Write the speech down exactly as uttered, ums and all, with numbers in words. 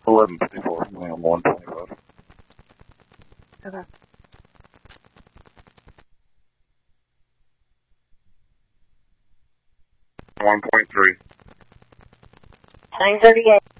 eleven fifty-four, I'm one twenty-five. Okay. one point three. nine thirty-eight.